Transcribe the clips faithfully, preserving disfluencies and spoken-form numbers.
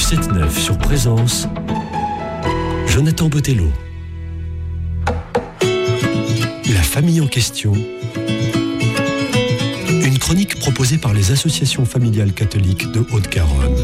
sept neuf sur Présence, Jonathan Botello. La famille en question. Une chronique proposée par les associations familiales catholiques de Haute-Garonne.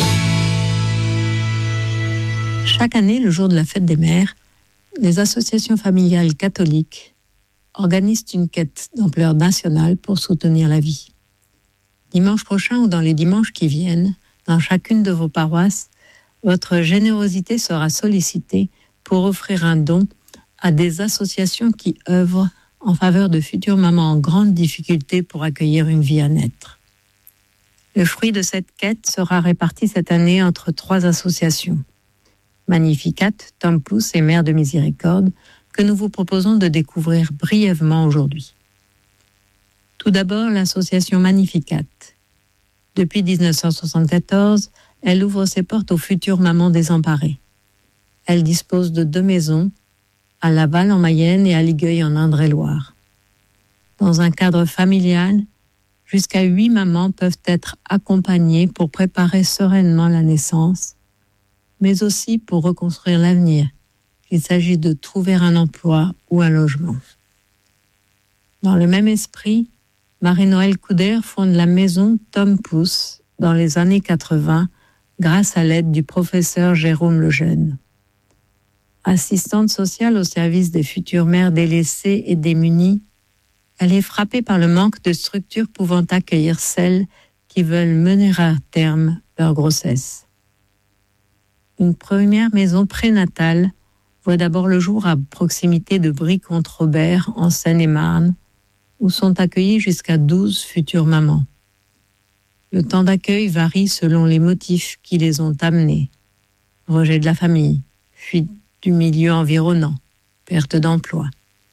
Chaque année, le jour de la fête des mères, les associations familiales catholiques organisent une quête d'ampleur nationale pour soutenir la vie. Dimanche prochain ou dans les dimanches qui viennent, dans chacune de vos paroisses, votre générosité sera sollicitée pour offrir un don à des associations qui œuvrent en faveur de futures mamans en grande difficulté pour accueillir une vie à naître. Le fruit de cette quête sera réparti cette année entre trois associations. Magnificat, Tom Pouce et Mère de Miséricorde, que nous vous proposons de découvrir brièvement aujourd'hui. Tout d'abord, l'association Magnificat. Depuis dix-neuf cent soixante-quatorze, elle ouvre ses portes aux futures mamans désemparées. Elle dispose de deux maisons, à Laval en Mayenne et à Ligueuil en Indre-et-Loire. Dans un cadre familial, jusqu'à huit mamans peuvent être accompagnées pour préparer sereinement la naissance, mais aussi pour reconstruire l'avenir, qu'il s'agit de trouver un emploi ou un logement. Dans le même esprit, Marie-Noël Couder fonde la maison Tom Pouce dans les années quatre-vingts grâce à l'aide du professeur Jérôme Lejeune. Assistante sociale au service des futures mères délaissées et démunies, elle est frappée par le manque de structures pouvant accueillir celles qui veulent mener à terme leur grossesse. Une première maison prénatale voit d'abord le jour à proximité de Brie-contre-Robert en Seine-et-Marne, où sont accueillies jusqu'à douze futures mamans. Le temps d'accueil varie selon les motifs qui les ont amenées. Rejet de la famille, fuite du milieu environnant, perte d'emploi.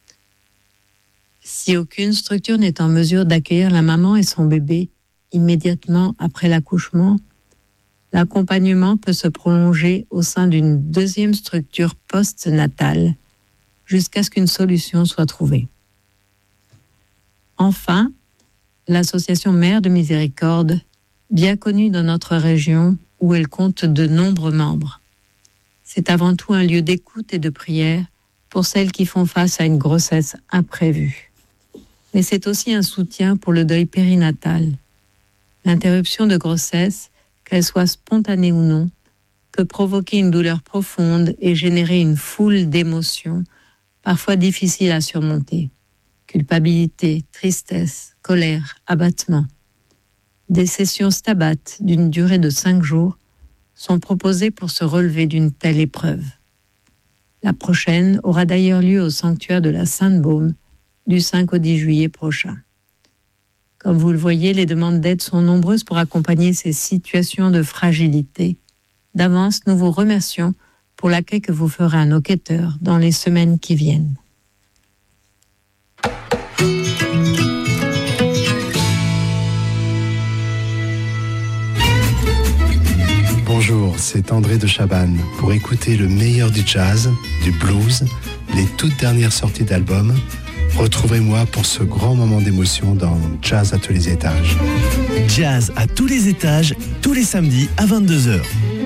Si aucune structure n'est en mesure d'accueillir la maman et son bébé immédiatement après l'accouchement, l'accompagnement peut se prolonger au sein d'une deuxième structure post-natale jusqu'à ce qu'une solution soit trouvée. Enfin, l'association Mère de Miséricorde, bien connue dans notre région où elle compte de nombreux membres. C'est avant tout un lieu d'écoute et de prière pour celles qui font face à une grossesse imprévue. Mais c'est aussi un soutien pour le deuil périnatal. L'interruption de grossesse, qu'elle soit spontanée ou non, peut provoquer une douleur profonde et générer une foule d'émotions, parfois difficiles à surmonter. Culpabilité, tristesse, colère, abattement. Des sessions Stabat d'une durée de cinq jours sont proposées pour se relever d'une telle épreuve. La prochaine aura d'ailleurs lieu au sanctuaire de la Sainte-Baume du cinq au dix juillet prochain. Comme vous le voyez, les demandes d'aide sont nombreuses pour accompagner ces situations de fragilité. D'avance, nous vous remercions pour l'accueil que vous ferez à nos quêteurs dans les semaines qui viennent. Bonjour, c'est André de Chabannes. Pour écouter le meilleur du jazz, du blues, les toutes dernières sorties d'albums, retrouvez-moi pour ce grand moment d'émotion dans Jazz à tous les étages. Jazz à tous les étages, tous les samedis à vingt-deux heures.